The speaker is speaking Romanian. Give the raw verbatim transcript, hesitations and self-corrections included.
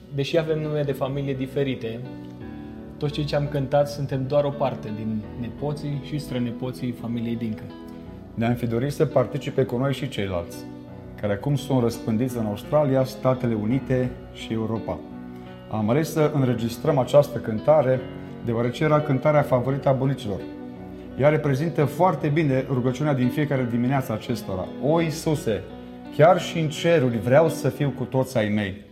deși avem nume de familie diferite, toți cei ce am cântat suntem doar o parte din nepoții și strănepoții familiei Dincă. Ne-am fi dorit să participe cu noi și ceilalți, care acum sunt răspândiți în Australia, Statele Unite și Europa. Am ales să înregistrăm această cântare deoarece era cântarea favorită a bunicilor. Ea reprezintă foarte bine rugăciunea din fiecare dimineață acestora. O, Iisuse, chiar și în ceruri vreau să fiu cu toți ai mei.